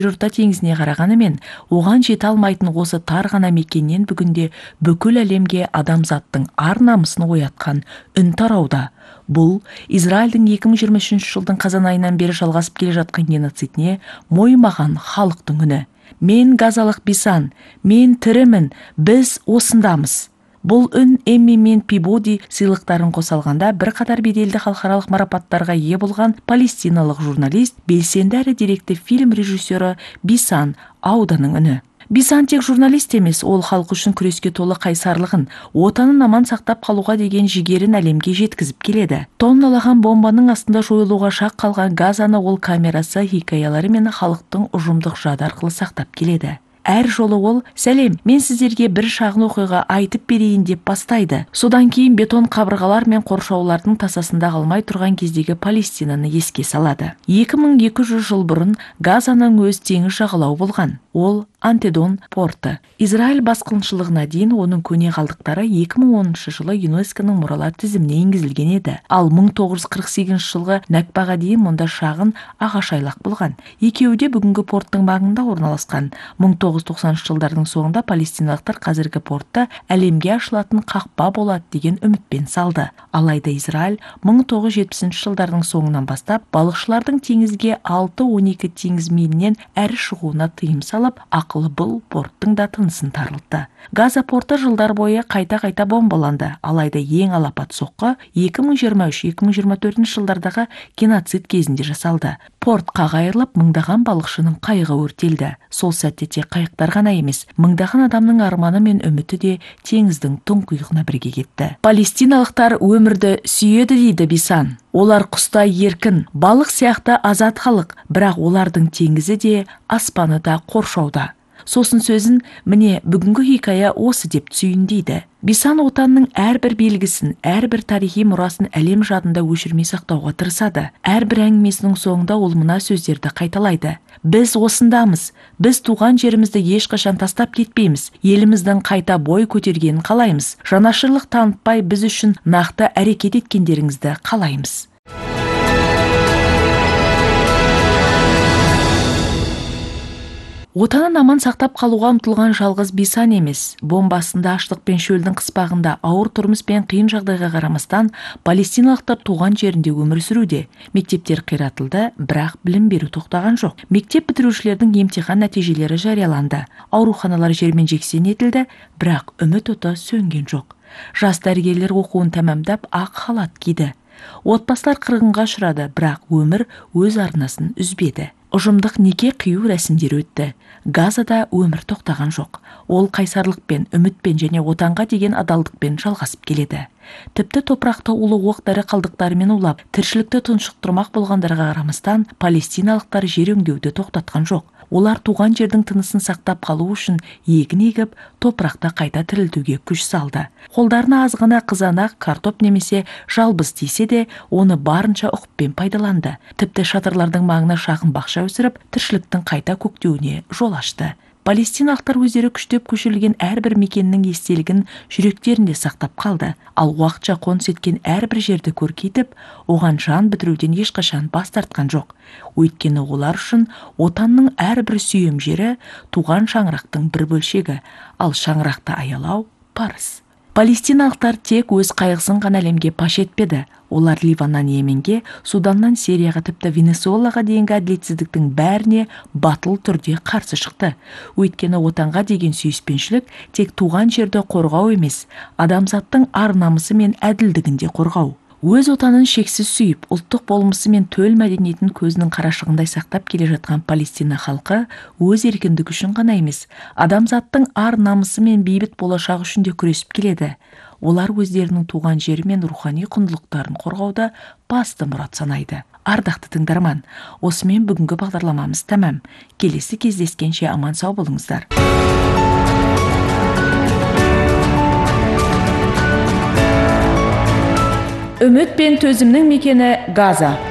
Жерорта теңізіне қарағанымен, оған жете алмайтын осы тар ғана мекеннен бүгінде бүкіл әлемге адамзаттың ар-намысын оятқан үн тарауда. Бұл Израильдің 2023 жылдың қазан айынан бері жалғасып келе жатқан геноцидіне мойымаған халықтың үні. Мен газалық Бисан, мен тірімін, біз осындамыз. Бұл үн Эмми мен Пибоди сыйлықтарын қоса алғанда бірқатар беделді халықаралық марапаттарға ие болған палестиналық журналист, белсенді әрі деректі фильм режиссері Бисан Ауданың үні. Бисан тек журналист емес, ол халық үшін күреске толы қайсарлығын, отанын аман сақтап қалуға деген жігерін әлемге жеткізіп келеді. Тонналаған бомбаның астында жойылуға шақ қалған Газаны ол камерасы, хикаялары мен халықтың ұжымдық жады арқылы сақтап келеді. Әр жолы ол, сәлем, мен сіздерге бір шағын оқиға айтып берейін деп бастайды. Содан кейін бетон қабырғалар мен қоршаулардың тасасында қалмай тұрған кездегі Палестинаны еске салады. 2200 жыл бұрын Газаның өз теңіз жағалауы болған. Ол Антедон порты. Израиль басқыншылығына дейін оның көне қалдықтары 2010 жылы ЮНЕСКО-ның мұралар тізіміне енгізілген еді. Ал 1948 жылғы Нәкбаға дейін мұнда шағын ағаш айлақ болған. Екеуі де бүгінгі порттың маңында орналасқан. 1990 жылдардың соңында палестиналықтар қазіргі портта әлемге ашылатын қақпа болады деген үмітпен салды. Алайда Израиль 1970 жылдардың соңынан бастап балықшылардың теңізге 6-12 теңіз милінен әрі шығуына тыйым салып, ақылы бұл порттың да тынысын тарылтты. Газа порты жылдар бойы қайта-қайта бомбаланды. Алайда ең алапат соққы 2023-2024 жылдардағы геноцид кезінде жасалды. Порт қағайырылып, мыңдаған балықшының қайығы өртелді. Сол сәтте тек қайықтар ғана емес, мыңдаған адамның арманы мен үміті де теңіздің тұңғиығына бірге кетті. Палестиналықтар өмірді сүйеді дейді Бисан. Олар құстай еркін, балық сияқты азат халық, бірақ олардың теңізі де, аспаны да қоршауда. Сосын сөзін, міне бүгінгі хикая осы деп түйіндейді. Бисан отанның әрбір белгісін, әрбір тарихи мұрасын әлем жадында өшірмей сақтауға тырысады. Әрбір әңгімесінің соңында ол мына сөздерді қайталайды. Біз осындамыз, біз туған жерімізді ешқашан тастап кетпейміз, еліміздің қайта бой көтергенін қалаймыз, жанашырлық танытпай біз үшін нақты әрекет еткендеріңізді қалаймыз. Отанын аман сақтап қалуға ұмтылған жалғыз Бисан емес, бомбасында аштық пен шөлдің қыспағында ауыр тұрмыс пен қиын жағдайға қарамастан палестиналықтар туған жерінде өмір сүруде. Мектептер қиратылды, бірақ білім беру тоқтаған жоқ. Мектеп бітірушілердің емтихан нәтижелері жарияланды. Ауруханалар жермен-жексен етілді, бірақ үміт оты сөнген жоқ. Жас дәрігерлер оқуын тәмамдап ақ халат киді. Отбасылар қырғынға ұшырады, бірақ өмір өз арнасын үзбеді. Ұжымдық неке қию рәсімдері өтті. Газада өмір тоқтаған жоқ. Ол қайсарлықпен, үмітпен және отанға деген адалдықпен жалғасып келеді. Тіпті топырақты улы оқ-дәрі қалдықтарымен улап, тіршілікті тұншықтырмақ болғандарға қарамастан, палестиналықтар жер өңдеуді тоқтатқан жоқ. Олар туған жердің тынысын сақтап қалу үшін егін егіп, топырақта қайта тірілтуге күш салды. Қолдарына аз ғана қызанақ, картоп немесе жалбыз тисе де, оны барынша ұқыппен пайдаланды. Тіпті шатырлардың маңына шағын бақша өсіріп, тіршіліктің қайта көктеуіне жол ашты. Палестиналықтар өздері күштеп көшірілген әрбір мекеннің естелігін жүректерінде сақтап қалды. Ал уақытша қоныс еткен әрбір жерді көркейтіп, оған жан бітіруден ешқашан бас тартқан жоқ. Өйткені олар үшін отанның әрбір сүйем жері туған шаңырақтың бір бөлшегі, ал шаңырақты аялау парыз. Палестиналықтар тек өз қайғысын ғана әлемге паш етпеді. Олар Ливаннан Йеменге, Суданнан Сирияға, тіпті Венесуэлаға дейінгі әділетсіздіктің бәріне батыл түрде қарсы шықты. Өйткені отанға деген сүйіспеншілік тек туған жерді қорғау емес, адамзаттың ар-намысы мен әділдігінде қорғау. Өз отанын шексіз сүйіп, ұлттық болмысы мен төл мәдениетін көзінің қарашығындай сақтап келе жатқан Палестина халқы өз еркіндігі үшін ғана емес, адамзаттың ар-намысы мен бейбіт болашағы үшін де күресіп келеді. Олар өздерінің туған жері мен рухани құндылықтарын қорғауда басты мұрат санайды. Ардақты тыңдарман, осымен бүгінгі бағдарламамыз тәмам. Келесі кездескенше аман сау болыңыздар. Үміт пен төзімнің мекені Газа.